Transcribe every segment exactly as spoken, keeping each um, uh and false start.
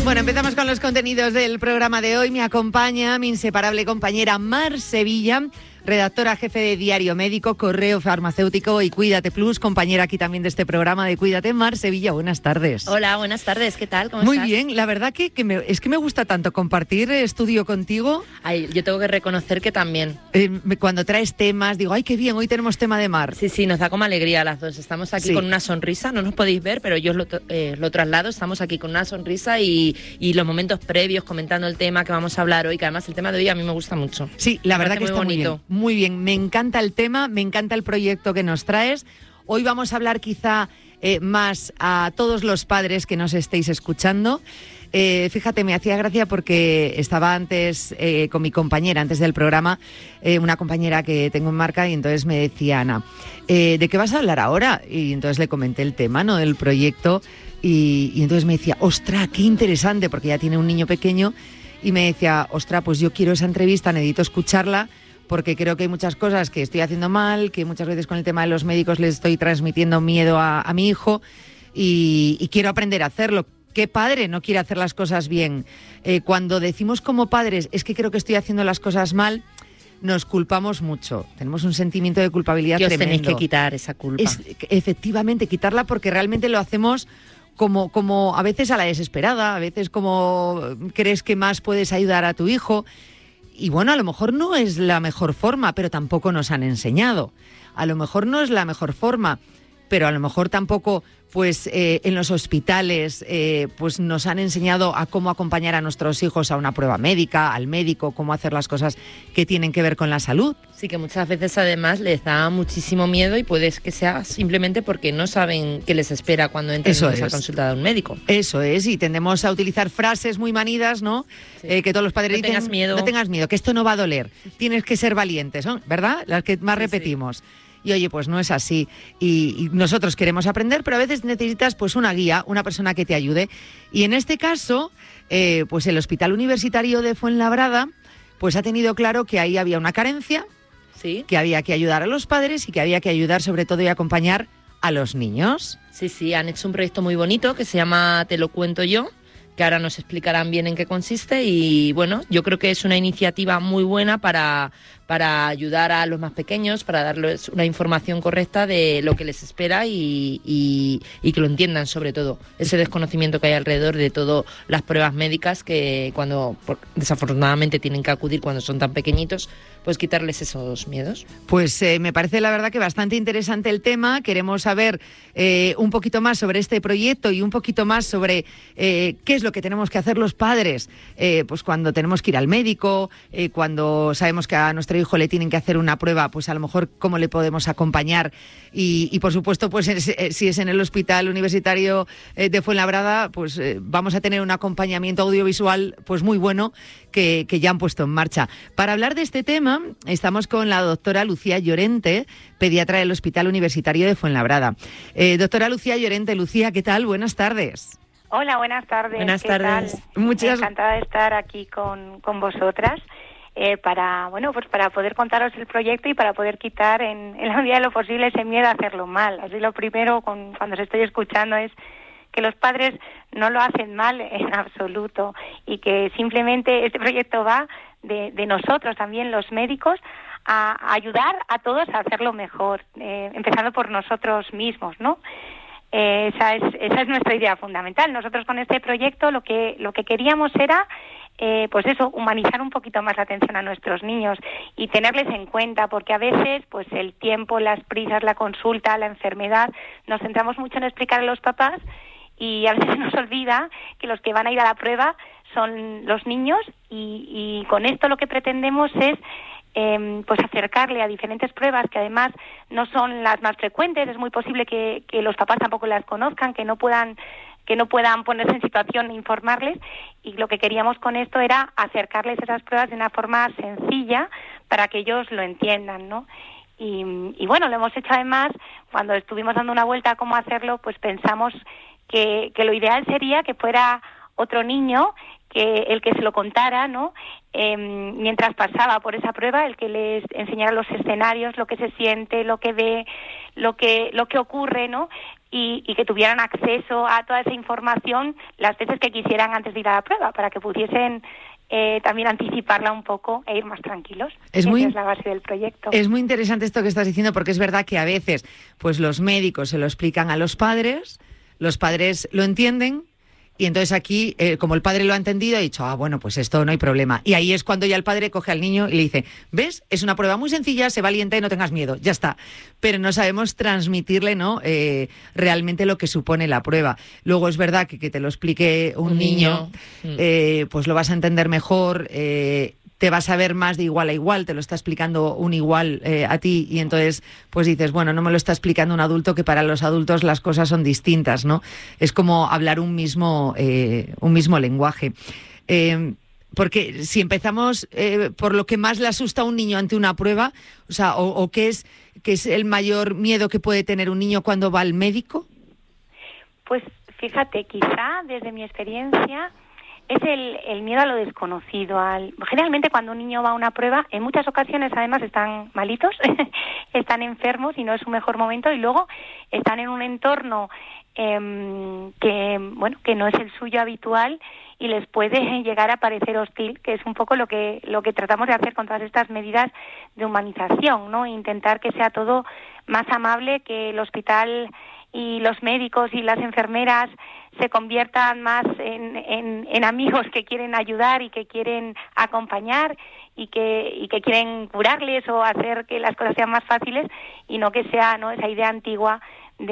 Bueno, empezamos con los contenidos del programa de hoy. Me acompaña mi inseparable compañera Mar Sevilla, redactora jefe de Diario Médico, Correo Farmacéutico y Cuídate Plus, compañera aquí también de este programa de Cuídate. Mar Sevilla, buenas tardes. Hola, buenas tardes, ¿qué tal? ¿Cómo Muy estás? bien, la verdad que, que me, es que me gusta tanto compartir estudio contigo. Ay, yo tengo que reconocer que también. Eh, cuando traes temas, digo, ay, qué bien, hoy tenemos tema de Mar. Sí, sí, nos da como alegría a las dos. Estamos aquí sí. con una sonrisa, no nos podéis ver, pero yo os lo, eh, lo traslado. Estamos aquí con una sonrisa y, y los momentos previos comentando el tema que vamos a hablar hoy, que además el tema de hoy a mí me gusta mucho. Sí, la me verdad que muy está bonito. muy bien. Muy bien, me encanta el tema, me encanta el proyecto que nos traes. Hoy vamos a hablar quizá eh, más a todos los padres que nos estéis escuchando. Eh, fíjate, me hacía gracia porque estaba antes eh, con mi compañera, antes del programa, eh, una compañera que tengo en marca, y entonces me decía, Ana, eh, ¿de qué vas a hablar ahora? Y entonces le comenté el tema, ¿no?, del proyecto, y, y entonces me decía, ostras, qué interesante, porque ya tiene un niño pequeño, y me decía, ostras, pues yo quiero esa entrevista, necesito escucharla, porque creo que hay muchas cosas que estoy haciendo mal, que muchas veces con el tema de los médicos les estoy transmitiendo miedo a, a mi hijo, y, y quiero aprender a hacerlo. ¿Qué padre no quiere hacer las cosas bien? Eh, cuando decimos como padres, es que creo que estoy haciendo las cosas mal, nos culpamos mucho. Tenemos un sentimiento de culpabilidad y os tremendo. tenéis que quitar esa culpa. Es, efectivamente, quitarla, porque realmente lo hacemos como, como a veces a la desesperada, a veces como crees que más puedes ayudar a tu hijo. Y bueno, a lo mejor no es la mejor forma, pero tampoco nos han enseñado. A lo mejor no es la mejor forma, pero a lo mejor tampoco, pues eh, en los hospitales eh, pues nos han enseñado a cómo acompañar a nuestros hijos a una prueba médica, al médico, cómo hacer las cosas que tienen que ver con la salud. Sí, que muchas veces además les da muchísimo miedo y puede que sea simplemente porque no saben qué les espera cuando entren Eso en esa es. consulta de un médico. Eso es, y tendemos a utilizar frases muy manidas, ¿no? Sí. Eh, que todos los padres no dicen, tengas miedo. no tengas miedo, que esto no va a doler, tienes que ser valientes, ¿no? ¿Verdad? Las que más sí, repetimos. Sí. Y oye, pues no es así. Y, y nosotros queremos aprender, pero a veces necesitas pues una guía, una persona que te ayude. Y en este caso, eh, pues el Hospital Universitario de Fuenlabrada pues ha tenido claro que ahí había una carencia, sí, que había que ayudar a los padres y que había que ayudar sobre todo y acompañar a los niños. Sí, sí, han hecho un proyecto muy bonito que se llama Te lo cuento yo, que ahora nos explicarán bien en qué consiste, y bueno, yo creo que es una iniciativa muy buena para, para ayudar a los más pequeños, para darles una información correcta de lo que les espera y, y, y que lo entiendan, sobre todo ese desconocimiento que hay alrededor de todas las pruebas médicas que cuando por, desafortunadamente tienen que acudir cuando son tan pequeñitos, pues quitarles esos miedos. Pues eh, me parece la verdad que bastante interesante el tema. Queremos saber eh, un poquito más sobre este proyecto y un poquito más sobre eh, qué es lo que tenemos que hacer los padres eh, pues cuando tenemos que ir al médico, eh, cuando sabemos que a nuestro hijo le tienen que hacer una prueba, pues a lo mejor cómo le podemos acompañar y, y por supuesto pues es, eh, si es en el Hospital Universitario eh, de Fuenlabrada, pues eh, vamos a tener un acompañamiento audiovisual pues muy bueno que, que ya han puesto en marcha. Para hablar de este tema estamos con la doctora Lucía Llorente, pediatra del Hospital Universitario de Fuenlabrada. Eh, doctora Lucía Llorente, Lucía, ¿qué tal? Buenas tardes. Hola, buenas tardes. Buenas ¿Qué tardes. Tal? Muchas... Encantada de estar aquí con, con vosotras eh, para, bueno, pues para poder contaros el proyecto y para poder quitar en, en la medida de lo posible ese miedo a hacerlo mal. Así lo primero, con, cuando os estoy escuchando, es que los padres no lo hacen mal en absoluto y que simplemente este proyecto va de, de nosotros también, los médicos, a, a ayudar a todos a hacerlo mejor, eh, empezando por nosotros mismos, ¿no? Eh, esa es esa es nuestra idea fundamental. Nosotros con este proyecto lo que lo que queríamos era eh, pues eso, humanizar un poquito más la atención a nuestros niños y tenerles en cuenta, porque a veces pues el tiempo, las prisas, la consulta, la enfermedad, nos centramos mucho en explicar a los papás y a veces se nos olvida que los que van a ir a la prueba son los niños y, y con esto lo que pretendemos es Eh, pues acercarle a diferentes pruebas que además no son las más frecuentes. Es muy posible que, que los papás tampoco las conozcan, que no puedan que no puedan ponerse en situación e informarles, y lo que queríamos con esto era acercarles esas pruebas de una forma sencilla para que ellos lo entiendan, ¿no? Y, y bueno, lo hemos hecho además, cuando estuvimos dando una vuelta a cómo hacerlo, pues pensamos que, que lo ideal sería que fuera otro niño que el que se lo contara, ¿no? Eh, mientras pasaba por esa prueba, el que les enseñara los escenarios, lo que se siente, lo que ve, lo que lo que ocurre, ¿no? Y, y que tuvieran acceso a toda esa información las veces que quisieran antes de ir a la prueba, para que pudiesen eh, también anticiparla un poco e ir más tranquilos. Es muy, Esa es la base del proyecto. Es muy interesante esto que estás diciendo, porque es verdad que a veces pues los médicos se lo explican a los padres, los padres lo entienden, y entonces aquí, eh, como el padre lo ha entendido, ha dicho, ah, bueno, pues esto no hay problema. Y ahí es cuando ya el padre coge al niño y le dice, ¿ves? Es una prueba muy sencilla, sé valiente y no tengas miedo, ya está. Pero no sabemos transmitirle, ¿no? Eh, realmente lo que supone la prueba. Luego es verdad que que te lo explique un, un niño, niño. Eh, pues lo vas a entender mejor, eh, te vas a ver más de igual a igual, te lo está explicando un igual eh, a ti, y entonces pues dices, bueno, no me lo está explicando un adulto, que para los adultos las cosas son distintas, ¿no? Es como hablar un mismo, eh, un mismo lenguaje. Eh, porque si empezamos eh, por lo que más le asusta a un niño ante una prueba, o sea, o, o qué es, qué es el mayor miedo que puede tener un niño cuando va al médico. Pues fíjate, quizá desde mi experiencia es el, el miedo a lo desconocido. Al, generalmente cuando un niño va a una prueba, en muchas ocasiones además están malitos, están enfermos y no es su mejor momento, y luego están en un entorno eh, que, bueno, que no es el suyo habitual y les puede llegar a parecer hostil, que es un poco lo que, lo que tratamos de hacer con todas estas medidas de humanización, ¿no? Intentar que sea todo más amable, que el hospital y los médicos y las enfermeras se conviertan más en, en, en amigos que quieren ayudar y que quieren acompañar y que, y que quieren curarles o hacer que las cosas sean más fáciles, y no que sea, ¿no?, esa idea antigua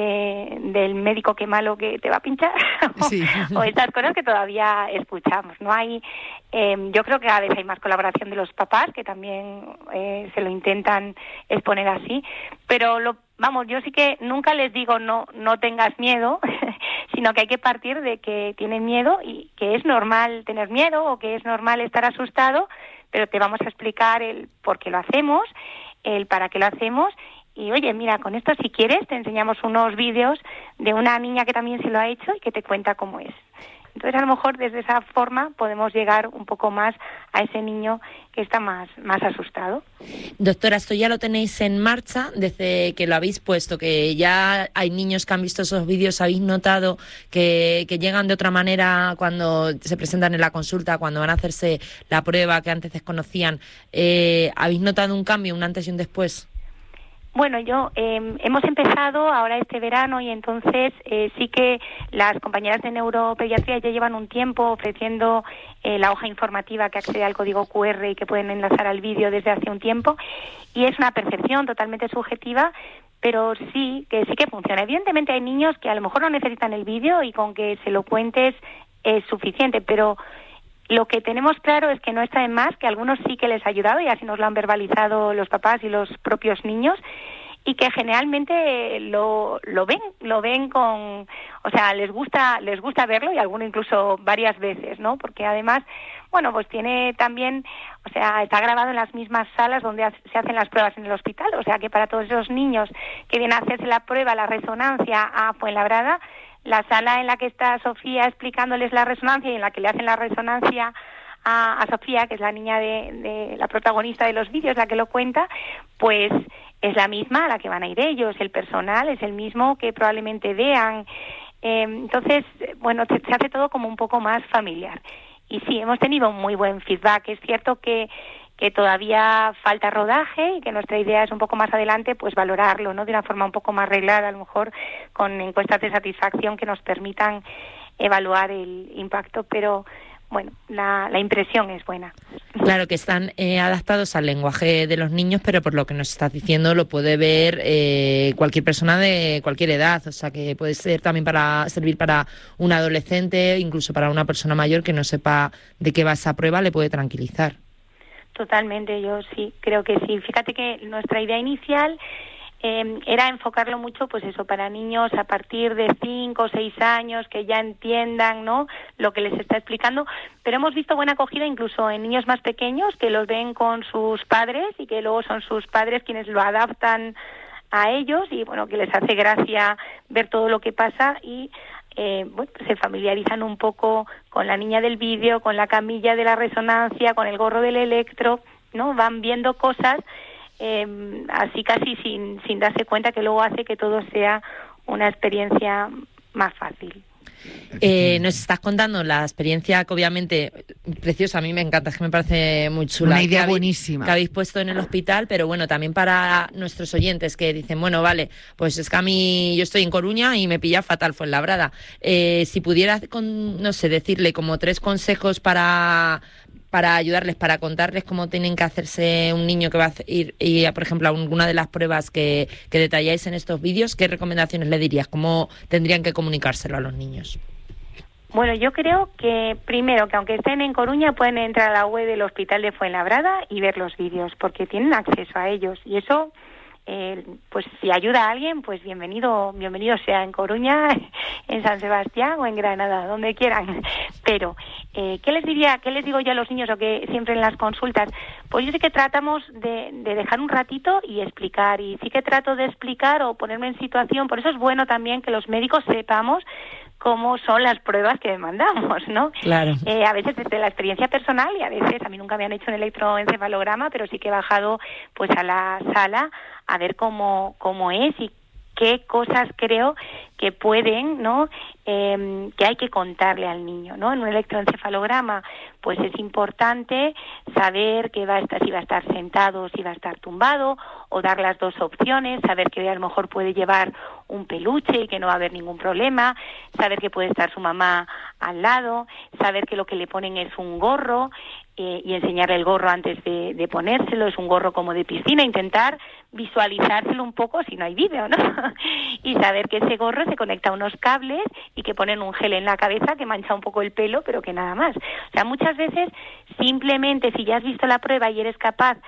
de del médico que malo que te va a pinchar sí. o, o estas cosas que todavía escuchamos. No hay, eh, yo creo que cada vez hay más colaboración de los papás, que también eh, se lo intentan exponer así, pero lo Vamos, yo sí que nunca les digo no no tengas miedo, sino que hay que partir de que tienen miedo y que es normal tener miedo o que es normal estar asustado, pero te vamos a explicar el por qué lo hacemos, el para qué lo hacemos. Y oye, mira, con esto si quieres te enseñamos unos vídeos de una niña que también se lo ha hecho y que te cuenta cómo es. Entonces, a lo mejor desde esa forma podemos llegar un poco más a ese niño que está más, más asustado. Doctora, esto ya lo tenéis en marcha desde que lo habéis puesto, que ya hay niños que han visto esos vídeos. ¿Habéis notado que, que llegan de otra manera cuando se presentan en la consulta, cuando van a hacerse la prueba que antes desconocían? Eh, ¿Habéis notado un cambio, un antes y un después? Bueno, yo eh, hemos empezado ahora este verano y entonces eh, sí que las compañeras de neuropediatría ya llevan un tiempo ofreciendo eh, la hoja informativa que accede al código cu erre y que pueden enlazar al vídeo desde hace un tiempo, y es una percepción totalmente subjetiva, pero sí que sí que funciona. Evidentemente hay niños que a lo mejor no necesitan el vídeo y con que se lo cuentes es suficiente, pero lo que tenemos claro es que no está de más, que a algunos sí que les ha ayudado y así nos lo han verbalizado los papás y los propios niños, y que generalmente lo lo ven, lo ven con, o sea, les gusta les gusta verlo, y alguno incluso varias veces, ¿no? Porque además, bueno, pues tiene también, o sea, está grabado en las mismas salas donde se hacen las pruebas en el hospital, o sea, que para todos esos niños que vienen a hacerse la prueba, la resonancia a Fuenlabrada, la sala en la que está Sofía explicándoles la resonancia y en la que le hacen la resonancia a, a Sofía, que es la niña de, de la protagonista de los vídeos, la que lo cuenta, pues es la misma a la que van a ir ellos, el personal es el mismo que probablemente vean. Eh, entonces, bueno, se, se hace todo como un poco más familiar. Y sí, hemos tenido un muy buen feedback. Es cierto que que todavía falta rodaje y que nuestra idea es un poco más adelante pues valorarlo, ¿no?, de una forma un poco más reglada, a lo mejor con encuestas de satisfacción que nos permitan evaluar el impacto, pero bueno, la, la impresión es buena. Claro que están eh, adaptados al lenguaje de los niños, pero por lo que nos estás diciendo lo puede ver eh, cualquier persona de cualquier edad, o sea que puede ser también para servir para un adolescente, incluso para una persona mayor que no sepa de qué va esa prueba, le puede tranquilizar. Totalmente, yo sí, creo que sí. Fíjate que nuestra idea inicial eh, era enfocarlo mucho, pues eso, para niños a partir de cinco o seis años que ya entiendan, ¿no?, lo que les está explicando, pero hemos visto buena acogida incluso en niños más pequeños que los ven con sus padres y que luego son sus padres quienes lo adaptan a ellos y bueno, que les hace gracia ver todo lo que pasa y eh, bueno, se familiarizan un poco con la niña del vídeo, con la camilla de la resonancia, con el gorro del electro, ¿no? Van viendo cosas eh, así casi sin, sin darse cuenta, que luego hace que todo sea una experiencia más fácil. Eh, nos estás contando la experiencia que obviamente preciosa, a mí me encanta, es que me parece muy chula. Una idea que habéis, buenísima. Que habéis puesto en el hospital, pero bueno, también para nuestros oyentes que dicen, bueno, vale, pues es que a mí, yo estoy en Coruña y me pilla fatal Fuenlabrada. Eh, si pudiera, con, no sé, decirle como tres consejos para... para ayudarles, para contarles cómo tienen que hacerse un niño que va a ir, y, por ejemplo, a alguna de las pruebas que, que detalláis en estos vídeos, ¿qué recomendaciones le dirías? ¿Cómo tendrían que comunicárselo a los niños? Bueno, yo creo que primero que aunque estén en Coruña pueden entrar a la web del Hospital de Fuenlabrada y ver los vídeos, porque tienen acceso a ellos, y eso eh, pues si ayuda a alguien, pues bienvenido, bienvenido sea en Coruña, en San Sebastián o en Granada, donde quieran. Pero eh, ¿qué les diría, qué les digo yo a los niños, o que siempre en las consultas? Pues yo sí que tratamos de, de dejar un ratito y explicar, y sí que trato de explicar o ponerme en situación. Por eso es bueno también que los médicos sepamos cómo son las pruebas que demandamos, ¿no? Claro. Eh, a veces desde la experiencia personal, y a veces a mí nunca me han hecho un electroencefalograma, pero sí que he bajado pues a la sala a ver cómo cómo es y qué cosas creo que pueden, ¿no? Eh, que hay que contarle al niño, ¿no? En un electroencefalograma, pues es importante saber que va a estar, si va a estar sentado, si va a estar tumbado, o dar las dos opciones, saber que a lo mejor puede llevar un peluche y que no va a haber ningún problema, saber que puede estar su mamá al lado, saber que lo que le ponen es un gorro, eh, y enseñarle el gorro antes de, de ponérselo, es un gorro como de piscina, intentar visualizárselo un poco si no hay vídeo, ¿no? Y saber que ese gorro se conecta a unos cables y que ponen un gel en la cabeza que mancha un poco el pelo, pero que nada más. O sea, muchas veces simplemente si ya has visto la prueba y eres capaz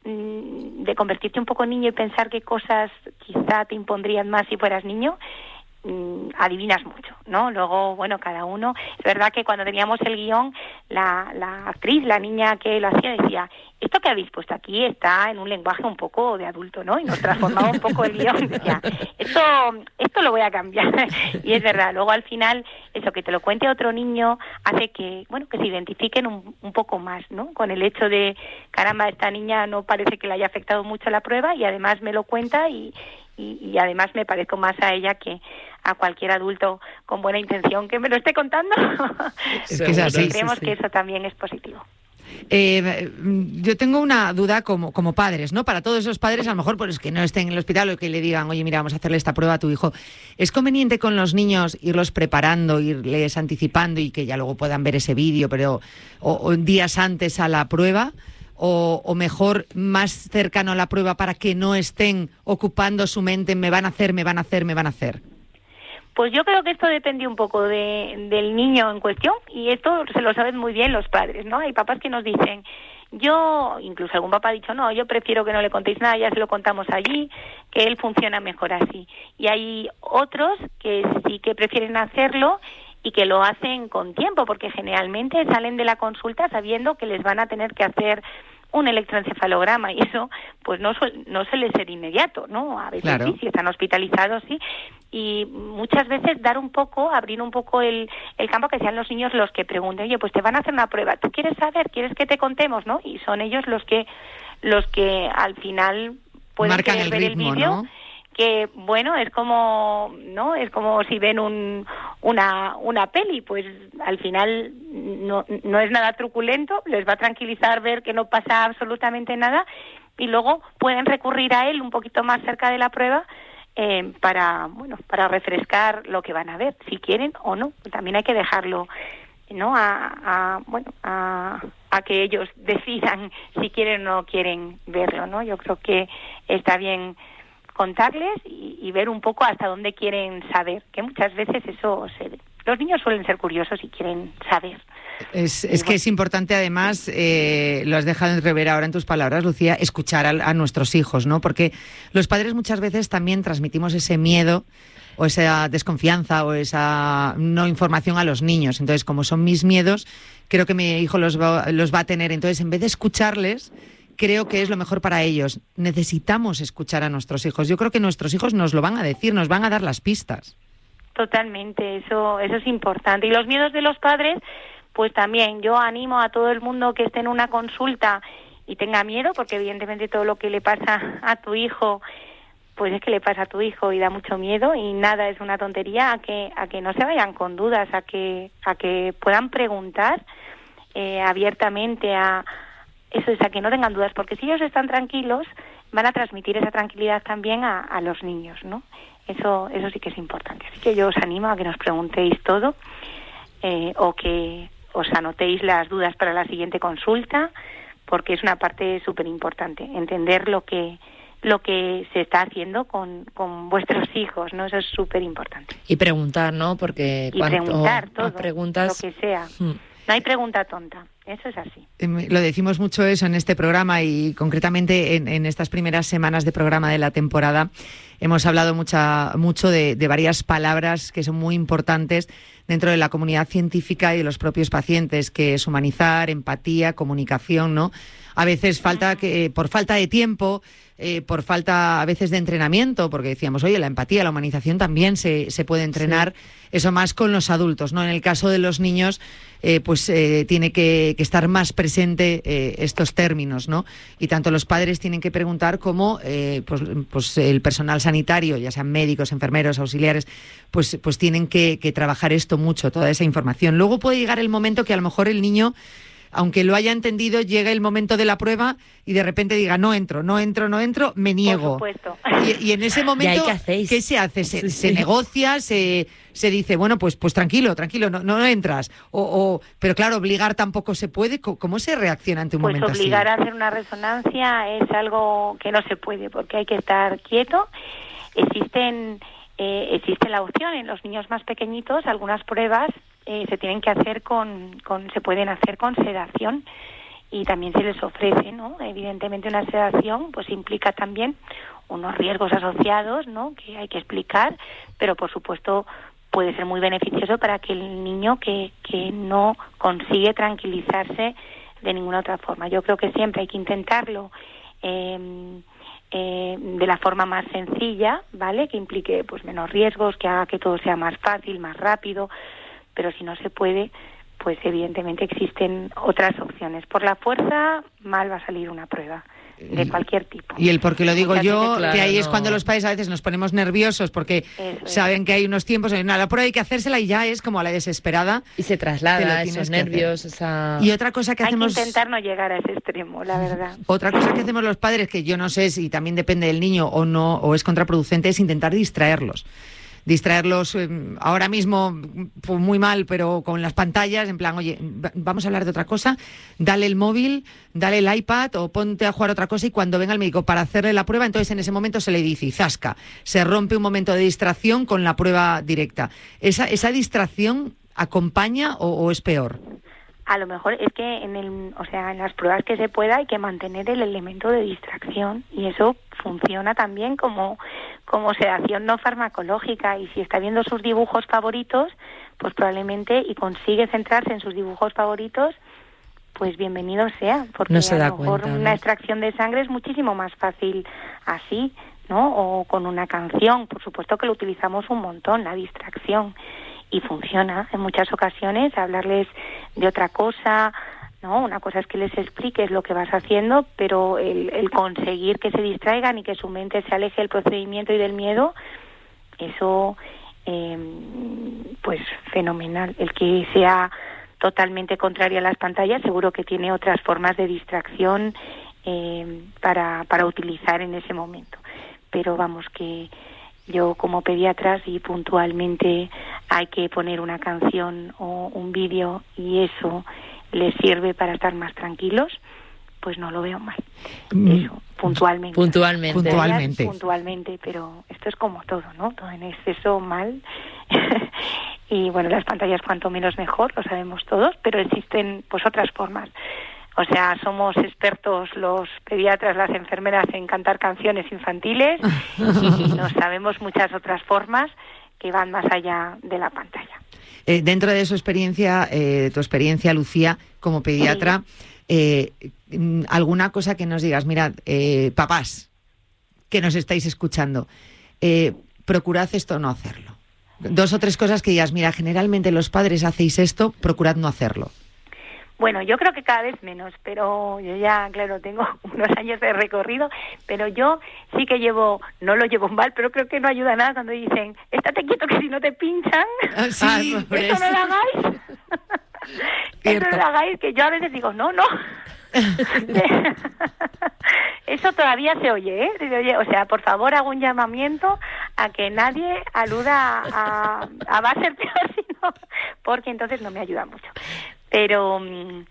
mmm, de convertirte un poco en niño y pensar qué cosas quizá te impondrían más si fueras niño, mmm, adivinas mucho, ¿no? Luego, bueno, cada uno... Es verdad que cuando teníamos el guión, la, la actriz, la niña que lo hacía, decía, esto que habéis puesto aquí está en un lenguaje un poco de adulto, ¿no? Y nos transformaba un poco el guión. Decía, esto, esto lo voy a cambiar. Y es verdad, luego al final, eso, que te lo cuente otro niño hace que, bueno, que se identifiquen un, un poco más, ¿no? Con el hecho de, caramba, esta niña no parece que le haya afectado mucho la prueba y además me lo cuenta y, y, y además me parezco más a ella que a cualquier adulto con buena intención que me lo esté contando. Es que es así. Creemos sí, sí. que eso también es positivo. Eh, yo tengo una duda como, como padres, ¿no? Para todos esos padres, a lo mejor pues que no estén en el hospital o que le digan, oye, mira, vamos a hacerle esta prueba a tu hijo. ¿Es conveniente con los niños irlos preparando, irles anticipando y que ya luego puedan ver ese vídeo, pero o, o días antes a la prueba? O, o mejor más cercano a la prueba para que no estén ocupando su mente en me van a hacer, me van a hacer, me van a hacer? Pues yo creo que esto depende un poco de, del niño en cuestión, y esto se lo saben muy bien los padres, ¿no? Hay papás que nos dicen, yo, incluso algún papá ha dicho, no, yo prefiero que no le contéis nada, ya se lo contamos allí, que él funciona mejor así. Y hay otros que sí que prefieren hacerlo y que lo hacen con tiempo, porque generalmente salen de la consulta sabiendo que les van a tener que hacer un electroencefalograma, y eso pues no suele, no suele ser inmediato, ¿no? A veces claro. Sí, si están hospitalizados, sí, y muchas veces dar un poco, abrir un poco el, el campo, que sean los niños los que pregunten, oye, pues te van a hacer una prueba, ¿tú quieres saber? ¿Quieres que te contemos? ¿No? Y son ellos los que los que al final pueden marcan el ver ritmo, el vídeo, ¿no? Que bueno, es como, ¿no? Es como si ven un, una una peli, pues al final no, no es nada truculento, les va a tranquilizar ver que no pasa absolutamente nada, y luego pueden recurrir a él un poquito más cerca de la prueba eh, para, bueno, para refrescar lo que van a ver, si quieren o no. También hay que dejarlo, ¿no? A, a bueno, a, a que ellos decidan si quieren o no quieren verlo, ¿no? Yo creo que está bien contarles y, y ver un poco hasta dónde quieren saber, que muchas veces eso se ve. Los niños suelen ser curiosos y quieren saber. Es, es que es importante, además, eh, lo has dejado entrever ahora en tus palabras, Lucía, escuchar a, a nuestros hijos, ¿no? Porque los padres muchas veces también transmitimos ese miedo o esa desconfianza o esa no información a los niños. Entonces, como son mis miedos, creo que mi hijo los va, los va a tener. Entonces, en vez de escucharles, creo que es lo mejor para ellos. Necesitamos escuchar a nuestros hijos. Yo creo que nuestros hijos nos lo van a decir, nos van a dar las pistas. Totalmente, eso, eso es importante. Y los miedos de los padres, pues también yo animo a todo el mundo que esté en una consulta y tenga miedo, porque evidentemente todo lo que le pasa a tu hijo, pues es que le pasa a tu hijo y da mucho miedo, y nada es una tontería, a que a que no se vayan con dudas, a que a que puedan preguntar eh, abiertamente, a eso es, a que no tengan dudas, porque si ellos están tranquilos van a transmitir esa tranquilidad también a, a los niños, ¿no? Eso eso sí que es importante. Así que yo os animo a que nos preguntéis todo, eh, o que os anotéis las dudas para la siguiente consulta, porque es una parte súper importante, entender lo que lo que se está haciendo con, con vuestros hijos, ¿no? Eso es súper importante. Y preguntar, ¿no? Porque y cuanto preguntar todo, más preguntas, lo que sea. Hmm. No hay pregunta tonta, eso es así. Lo decimos mucho eso en este programa, y concretamente en, en estas primeras semanas de programa de la temporada hemos hablado mucha, mucho de, de varias palabras que son muy importantes dentro de la comunidad científica y de los propios pacientes, que es humanizar, empatía, comunicación, ¿no? A veces falta que, por falta de tiempo, eh, por falta a veces de entrenamiento, porque decíamos, oye, la empatía, la humanización también se, se puede entrenar, sí. Eso más con los adultos, ¿no? En el caso de los niños, eh, pues eh, tiene que, que estar más presente eh, estos términos, ¿no? Y tanto los padres tienen que preguntar como eh, pues, pues el personal sanitario, ya sean médicos, enfermeros, auxiliares, pues, pues tienen que, que trabajar esto mucho, toda esa información. Luego puede llegar el momento que a lo mejor el niño, aunque lo haya entendido, llega el momento de la prueba y de repente diga, no entro, no entro, no entro, me niego. Por supuesto. Y, y en ese momento, ¿qué, ¿qué se hace? ¿Se, sí, sí. se negocia? Se, ¿Se dice, bueno, pues pues tranquilo, tranquilo, no, no entras? O, o, pero claro, obligar tampoco se puede. ¿Cómo se reacciona ante un pues momento así? Pues obligar a hacer una resonancia es algo que no se puede, porque hay que estar quieto. Existen... Eh, existe la opción en los niños más pequeñitos, algunas pruebas eh, se tienen que hacer con, con, se pueden hacer con sedación, y también se les ofrece, ¿no? Evidentemente una sedación pues implica también unos riesgos asociados, ¿no? Que hay que explicar, pero por supuesto puede ser muy beneficioso para aquel niño que, que no consigue tranquilizarse de ninguna otra forma. Yo creo que siempre hay que intentarlo eh, Eh, de la forma más sencilla, ¿vale? Que implique pues menos riesgos, que haga que todo sea más fácil, más rápido, pero si no se puede, pues evidentemente existen otras opciones. Por la fuerza, mal va a salir una prueba de cualquier tipo. Y el por qué lo digo yo, claro, que ahí no. es cuando los padres a veces nos ponemos nerviosos porque Eso saben es. que hay unos tiempos, no, la prueba hay que hacérsela y ya es como a la desesperada. Y se traslada esos nervios. Esa... Y otra cosa que hay hacemos... que intentar no llegar a ese extremo, la verdad. Otra cosa que hacemos los padres, que yo no sé si también depende del niño o no, o es contraproducente, es intentar distraerlos. distraerlos eh, ahora mismo pues muy mal, pero con las pantallas, en plan, oye, vamos a hablar de otra cosa, dale el móvil, dale el iPad o ponte a jugar otra cosa, y cuando venga el médico para hacerle la prueba, entonces en ese momento se le dice, y zasca, se rompe un momento de distracción con la prueba directa. ¿Esa, esa distracción acompaña o, o es peor? A lo mejor es que en el, o sea, en las pruebas que se pueda hay que mantener el elemento de distracción, y eso funciona también como, como sedación no farmacológica, y si está viendo sus dibujos favoritos, pues probablemente, y consigue centrarse en sus dibujos favoritos, pues bienvenido sea, porque no se da a lo mejor cuenta, una ¿no? extracción de sangre es muchísimo más fácil así, ¿no? O con una canción, por supuesto que lo utilizamos un montón, la distracción. Y funciona en muchas ocasiones, hablarles de otra cosa, ¿no? Una cosa es que les expliques lo que vas haciendo, pero el, el conseguir que se distraigan y que su mente se aleje del procedimiento y del miedo, eso, eh, pues fenomenal. El que sea totalmente contrario a las pantallas, seguro que tiene otras formas de distracción eh, para, para utilizar en ese momento. Pero vamos, que yo como pediatra, si puntualmente hay que poner una canción o un vídeo y eso les sirve para estar más tranquilos, pues no lo veo mal. Mm. Eso, puntualmente. Puntualmente. Puntualmente. Puntualmente, pero esto es como todo, ¿no? Todo en exceso mal. Y bueno, las pantallas cuanto menos mejor, lo sabemos todos, pero existen pues otras formas. O sea, somos expertos los pediatras, las enfermeras en cantar canciones infantiles y nos sabemos muchas otras formas que van más allá de la pantalla. Eh, dentro de su experiencia, eh, de tu experiencia, Lucía, como pediatra, sí. eh, alguna cosa que nos digas, mirad, eh, papás que nos estáis escuchando, eh, procurad esto o no hacerlo. Dos o tres cosas que digas, mira, generalmente los padres hacéis esto, procurad no hacerlo. Bueno, yo creo que cada vez menos, pero yo ya, claro, tengo unos años de recorrido, pero yo sí que llevo, no lo llevo mal, pero creo que no ayuda nada cuando dicen, estate quieto que si no te pinchan. Ah, sí, eso no lo hagáis. Eso no lo hagáis, que yo a veces digo, no, no. Eso todavía se oye, ¿eh? Se oye, o sea, por favor, hago un llamamiento a que nadie aluda a, a va a ser peor, sino, porque entonces no me ayuda mucho. Pero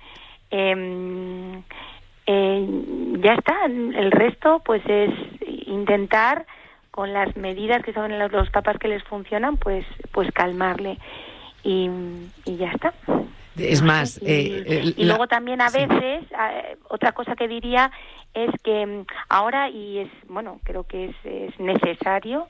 eh, eh, ya está, el resto pues es intentar con las medidas que son los, los papás que les funcionan, pues pues calmarle y, y ya está. Es más, y, eh, eh, y la... luego también a veces sí. eh, otra cosa que diría es que ahora, y es bueno, creo que es, es necesario,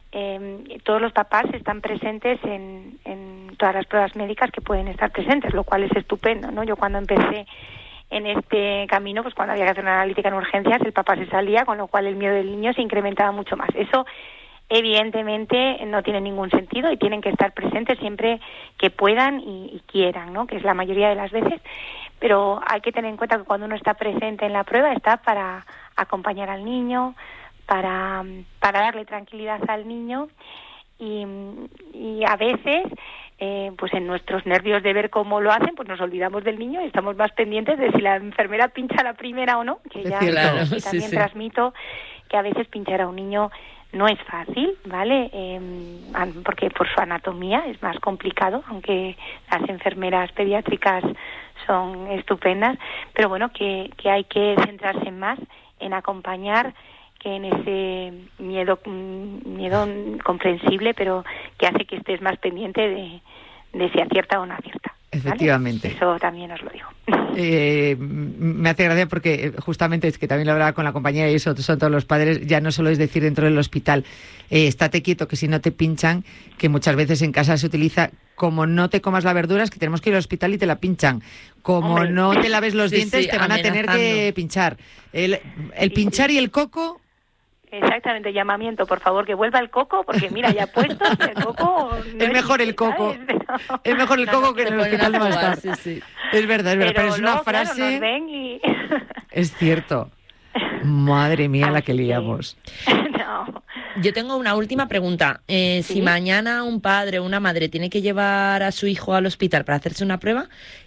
Eh, todos los papás están presentes en, en todas las pruebas médicas que pueden estar presentes, lo cual es estupendo, ¿no? Yo cuando empecé en este camino, pues cuando había que hacer una analítica en urgencias, el papá se salía, con lo cual el miedo del niño se incrementaba mucho más. Eso evidentemente no tiene ningún sentido y tienen que estar presentes siempre que puedan y, y quieran, ¿no? Que es la mayoría de las veces, pero hay que tener en cuenta que cuando uno está presente en la prueba está para acompañar al niño, para, para darle tranquilidad al niño y, y a veces eh, pues en nuestros nervios de ver cómo lo hacen, pues nos olvidamos del niño y estamos más pendientes de si la enfermera pincha la primera o no, que ya claro, y también sí, sí. transmito que a veces pinchar a un niño no es fácil, ¿vale? Eh, porque por su anatomía es más complicado, aunque las enfermeras pediátricas son estupendas, pero bueno, que, que hay que centrarse más en acompañar que en ese miedo miedo comprensible, pero que hace que estés más pendiente de, de si acierta o no acierta. ¿Vale? Efectivamente. Eso también os lo digo. Eh, me hace gracia porque justamente es que también lo hablaba con la compañera y eso son todos los padres, ya no solo es decir dentro del hospital, eh, estate quieto que si no te pinchan, que muchas veces en casa se utiliza como no te comas la verdura, es que tenemos que ir al hospital y te la pinchan. Como Hombre. no te laves los Sí, dientes, sí, te van a tener que pinchar. El, el pinchar y el coco... Exactamente, llamamiento, por favor, que vuelva el coco, porque mira, ya puesto el coco... No es mejor el coco, ¿sabes? es mejor el No, coco no, que en el Se hospital no va a ponen a estar. jugar, sí, sí. Es verdad, es verdad, pero, pero es una luego, claro, frase... nos ven y... Es cierto. Madre mía, la que Así que- liamos. No. Yo tengo una última pregunta. Eh, ¿Sí? Si mañana un padre o una madre tiene que llevar a su hijo al hospital para hacerse una prueba,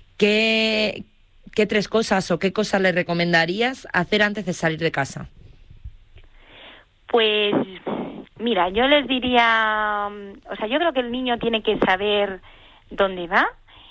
¿qué, qué tres cosas o qué cosas le recomendarías hacer antes de salir de casa? Pues, mira, yo les diría, o sea, yo creo que el niño tiene que saber dónde va,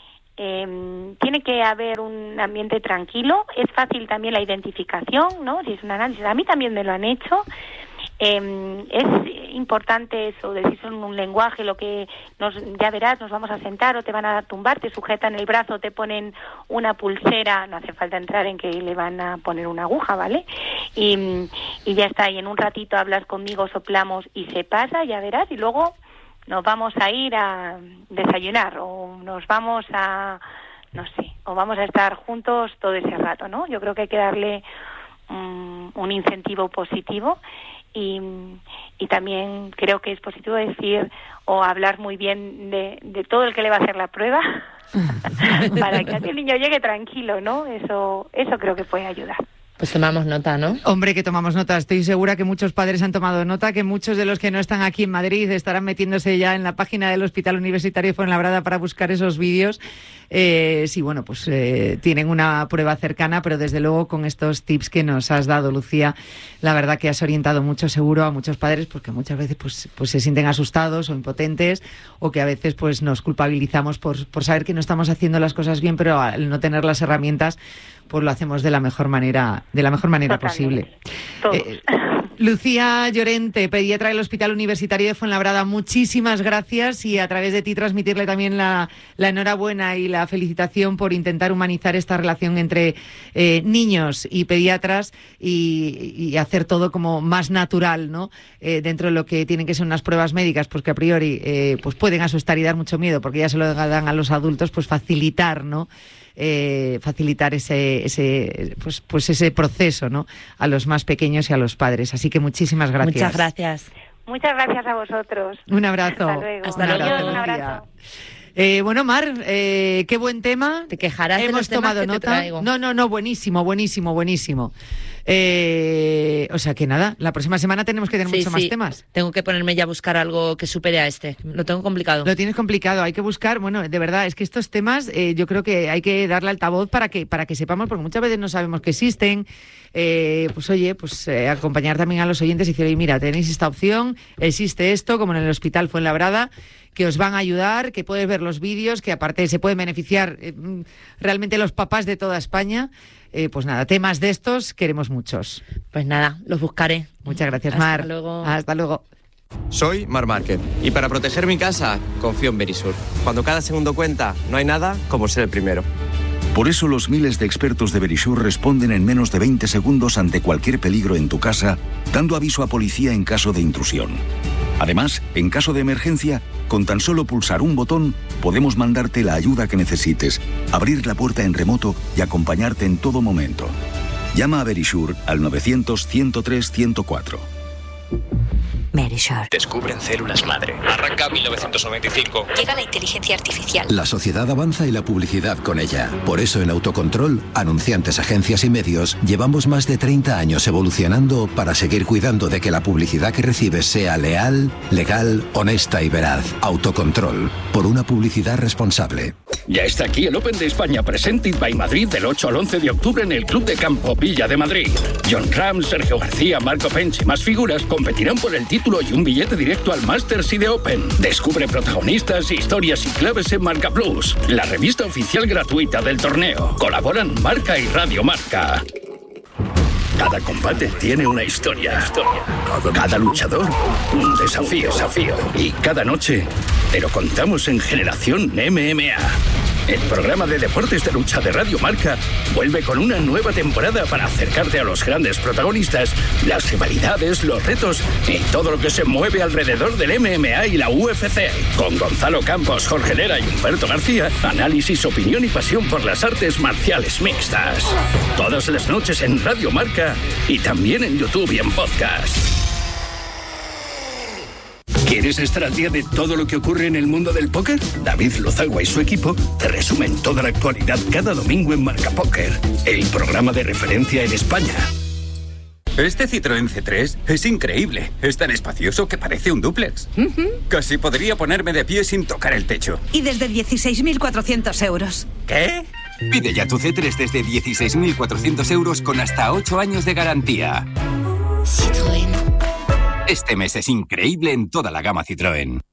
eh, tiene que haber un ambiente tranquilo, es fácil también la identificación, ¿no? Si es un análisis, a mí también me lo han hecho. Eh, es importante eso, decirse en un lenguaje, lo que nos, ya verás, nos vamos a sentar o te van a tumbar, te sujetan el brazo, te ponen una pulsera, no hace falta entrar en que le van a poner una aguja, ¿vale? Y, y ya está, y en un ratito hablas conmigo, soplamos y se pasa, ya verás, y luego nos vamos a ir a desayunar o nos vamos a, no sé, o vamos a estar juntos todo ese rato, ¿no? Yo creo que hay que darle um, un incentivo positivo. Y, y también creo que es positivo decir o hablar muy bien de, de todo el que le va a hacer la prueba para que el niño llegue tranquilo, ¿no? Eso, eso creo que puede ayudar. Pues tomamos nota, ¿no? Hombre, que tomamos nota. Estoy segura que muchos padres han tomado nota, que muchos de los que no están aquí en Madrid estarán metiéndose ya en la página del Hospital Universitario Fuenlabrada para buscar esos vídeos. Eh, sí, bueno, pues eh, tienen una prueba cercana, pero desde luego con estos tips que nos has dado, Lucía, la verdad que has orientado mucho seguro a muchos padres, porque muchas veces pues, pues se sienten asustados o impotentes, o que a veces pues nos culpabilizamos por, por saber que no estamos haciendo las cosas bien, pero al no tener las herramientas, pues lo hacemos de la mejor manera, de la mejor manera Totalmente. posible. Eh, Lucía Llorente, pediatra del Hospital Universitario de Fuenlabrada, muchísimas gracias y a través de ti transmitirle también la, la enhorabuena y la felicitación por intentar humanizar esta relación entre eh, niños y pediatras y, y hacer todo como más natural, ¿no? Eh, dentro de lo que tienen que ser unas pruebas médicas, pues que a priori eh, pues pueden asustar y dar mucho miedo porque ya se lo dan a los adultos, pues facilitar, ¿no? Eh, facilitar ese, ese pues, pues ese proceso, ¿no? A los más pequeños y a los padres. Así que muchísimas gracias. Muchas gracias. Muchas gracias a vosotros. Un abrazo. Hasta luego. Hasta luego. Adiós, un Buen abrazo. día. Eh, bueno, Mar, eh, qué buen tema. Te quejarás de Hemos los temas tomado que te nota. traigo. No, no, no, buenísimo, buenísimo, buenísimo. Eh, o sea que nada, la próxima semana tenemos que tener Sí, muchos más sí. temas. Tengo que ponerme ya a buscar algo que supere a este. Lo tengo complicado. Lo tienes complicado, hay que buscar, bueno, de verdad, es que estos temas eh, yo creo que hay que darle altavoz para que para que sepamos, porque muchas veces no sabemos que existen. Eh, pues oye, pues eh, acompañar también a los oyentes y decir, oye, mira, tenéis esta opción, existe esto, como en el Hospital Fuenlabrada, que os van a ayudar, que puedes ver los vídeos, que aparte se pueden beneficiar eh, realmente los papás de toda España. Eh, pues nada, temas de estos queremos muchos. Pues nada, los buscaré. Muchas gracias, Hasta Mar. luego. Hasta luego. Soy Mar Márquez y para proteger mi casa confío en Verisur. Cuando cada segundo cuenta, no hay nada como ser el primero. Por eso los miles de expertos de Verisur responden en menos de veinte segundos ante cualquier peligro en tu casa, dando aviso a policía en caso de intrusión. Además, en caso de emergencia, con tan solo pulsar un botón, podemos mandarte la ayuda que necesites, abrir la puerta en remoto y acompañarte en todo momento. Llama a Verisur al novecientos, ciento tres, ciento cuatro. Verisur. Descubren células madre. Arranca mil novecientos noventa y cinco. Llega la inteligencia artificial. La sociedad avanza y la publicidad con ella. Por eso en Autocontrol, anunciantes, agencias y medios, llevamos más de treinta años evolucionando para seguir cuidando de que la publicidad que recibes sea leal, legal, honesta y veraz. Autocontrol. Por una publicidad responsable. Ya está aquí el Open de España Presented by Madrid del ocho al once de octubre en el Club de Campo Villa de Madrid. John Ram, Sergio García, Marco Pench y más figuras competirán por el título y un billete directo al Masters y de Open. Descubre protagonistas, historias y claves en Marca Plus, la revista oficial gratuita del torneo. Colaboran Marca y Radio Marca. Cada combate tiene una historia. Cada luchador, un desafío. desafío. Y cada noche te lo contamos en Generación M M A. El programa de deportes de lucha de Radio Marca vuelve con una nueva temporada para acercarte a los grandes protagonistas, las rivalidades, los retos y todo lo que se mueve alrededor del M M A y la U F C. Con Gonzalo Campos, Jorge Lera y Humberto García, análisis, opinión y pasión por las artes marciales mixtas. Todas las noches en Radio Marca y también en YouTube y en podcast. ¿Quieres estar al día de todo lo que ocurre en el mundo del póker? David Lozagua y su equipo te resumen toda la actualidad cada domingo en Marca Póker, el programa de referencia en España. Este Citroën C tres es increíble. Es tan espacioso que parece un dúplex. Uh-huh. Casi podría ponerme de pie sin tocar el techo. Y desde dieciséis mil cuatrocientos euros. ¿Qué? Pide ya tu C tres desde dieciséis mil cuatrocientos euros con hasta ocho años de garantía. Citroën. Este mes es increíble en toda la gama Citroën.